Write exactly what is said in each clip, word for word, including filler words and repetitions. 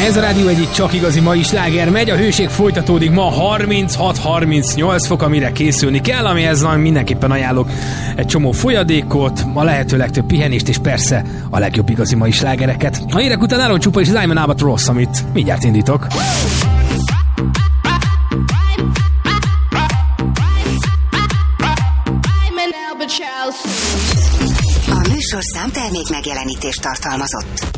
Ez a Rádió egyik csak igazi mai sláger megy, a hőség folytatódik ma harminchat harmincnyolc fok, amire készülni kell, amihez mindenképpen ajánlok egy csomó folyadékot, a lehető legtöbb pihenést, és persze a legjobb igazi mai slágereket. A hírek után Aaron Csupa és Diamond Albatross, amit mindjárt indítok. A műsorszám termék megjelenítést tartalmazott.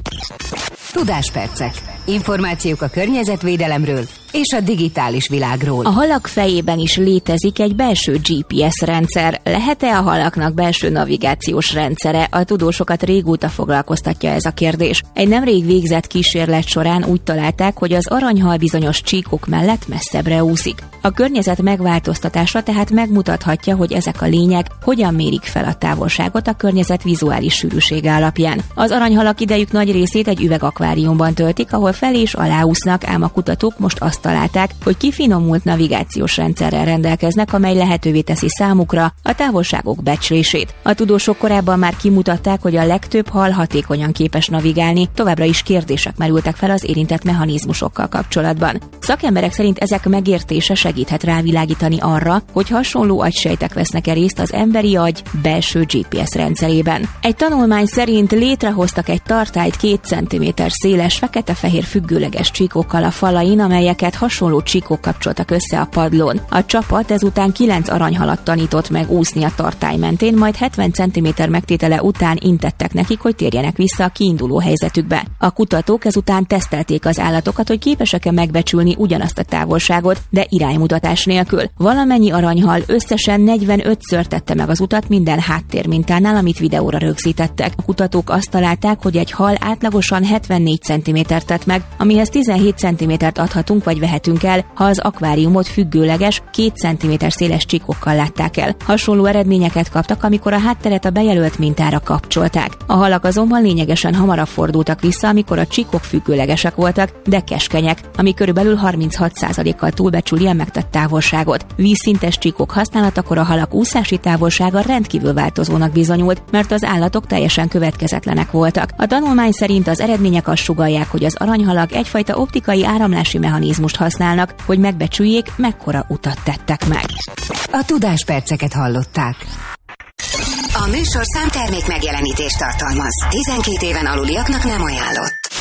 Tudáspercek. Információk a környezetvédelemről és a digitális világról. A halak fejében is létezik egy belső gé pé es rendszer. Lehet-e a halaknak belső navigációs rendszere? A tudósokat régóta foglalkoztatja ez a kérdés. Egy nemrég végzett kísérlet során úgy találták, hogy az aranyhal bizonyos csíkok mellett messzebbre úszik. A környezet megváltoztatása tehát megmutathatja, hogy ezek a lények hogyan mérik fel a távolságot a környezet vizuális sűrűsége alapján. Az aranyhalak idejük nagy részét egy üvegakváriumban töltik, ahol fel és aláúsznak, ám a kutatók most azt találták, hogy kifinomult navigációs rendszerrel rendelkeznek, amely lehetővé teszi számukra a távolságok becslését. A tudósok korábban már kimutatták, hogy a legtöbb hal hatékonyan képes navigálni, továbbra is kérdések merültek fel az érintett mechanizmusokkal kapcsolatban. Szakemberek szerint ezek megértése segíthet rávilágítani arra, hogy hasonló agysejtek vesznek-e részt az emberi agy belső gé pé es rendszerében. Egy tanulmány szerint létrehoztak egy tartályt két centiméter széles fekete-fehér függőleges csíkokkal a falain, amelyeket hasonló csíkok kapcsoltak össze a padlón. A csapat ezután kilenc aranyhalat tanított meg úszni a tartály mentén, majd hetven centiméter megtétele után intettek nekik, hogy térjenek vissza a kiinduló helyzetükbe. A kutatók ezután tesztelték az állatokat, hogy képesek-e megbecsülni ugyanazt a távolságot, de iránymutatás nélkül. Valamennyi aranyhal összesen negyvenötször tette meg az utat minden háttérmintánál, amit videóra rögzítettek. A kutatók azt találták, hogy egy hal átlagosan hetvennégy centimétert tett meg, amihez tizenhét centimétert adhatunk vagy vehetünk el, ha az akváriumot függőleges, két centiméter széles csíkokkal látták el. Hasonló eredményeket kaptak, amikor a hátteret a bejelölt mintára kapcsolták. A halak azonban lényegesen hamarabb fordultak vissza, amikor a csíkok függőlegesek voltak, de keskenyek, ami körülbelül harminchat százalékkal túlbecsüli a megtett távolságot. Vízszintes csíkok használatakor a halak úszási távolsága rendkívül változónak bizonyult, mert az állatok teljesen következetlenek voltak. A tanulmány szerint az eredmények azt sugallják, hogy az aranyhalak egyfajta optikai áramlási mechanizmust használnak, hogy megbecsüljék, mekkora utat tettek meg. A tudásperceket hallották. A műsorszám termék megjelenítést tartalmaz. tizenkét éven aluliaknak nem ajánlott.